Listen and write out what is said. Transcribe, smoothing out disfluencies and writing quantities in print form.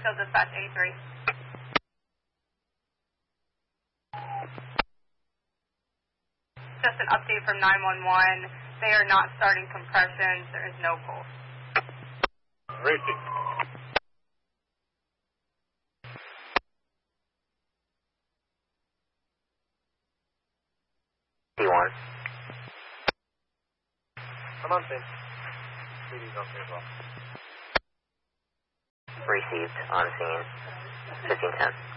Field Dispatch 83. Just an update from 911. They are not starting compressions. There is no pulse. Racing. T1. I'm on scene. CD's on scene as well. Received on scene. 1510.